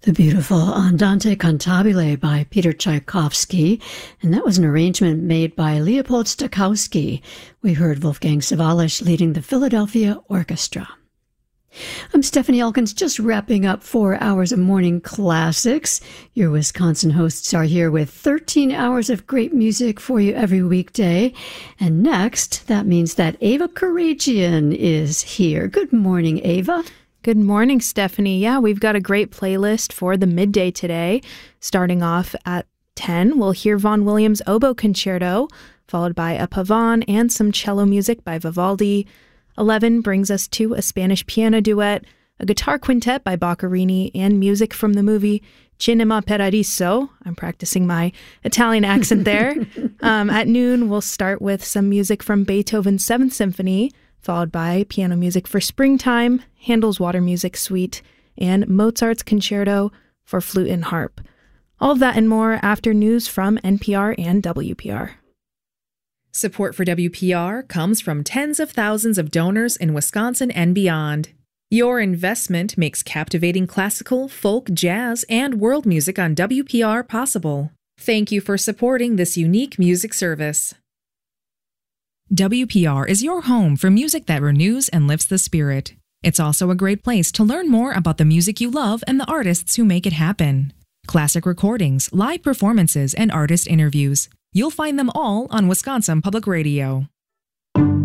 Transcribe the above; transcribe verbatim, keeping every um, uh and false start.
The beautiful Andante Cantabile by Peter Tchaikovsky, and that was an arrangement made by Leopold Stokowski. We heard Wolfgang Sawallisch leading the Philadelphia Orchestra. I'm Stephanie Elkins, just wrapping up four hours of morning classics. Your Wisconsin hosts are here with thirteen hours of great music for you every weekday. And next, that means that Ava Karagian is here. Good morning, Ava. Good morning, Stephanie. Yeah, we've got a great playlist for the midday today. Starting off at ten, we'll hear Vaughan Williams' Oboe Concerto, followed by a pavane and some cello music by Vivaldi. eleven brings us to a Spanish piano duet, a guitar quintet by Boccherini, and music from the movie Cinema Paradiso. I'm practicing my Italian accent there. um, at noon, we'll start with some music from Beethoven's Seventh Symphony, followed by piano music for Springtime, Handel's Water Music Suite, and Mozart's Concerto for flute and harp. All of that and more after news from N P R and W P R. Support for W P R comes from tens of thousands of donors in Wisconsin and beyond. Your investment makes captivating classical, folk, jazz, and world music on W P R possible. Thank you for supporting this unique music service. W P R is your home for music that renews and lifts the spirit. It's also a great place to learn more about the music you love and the artists who make it happen. Classic recordings, live performances, and artist interviews. You'll find them all on Wisconsin Public Radio.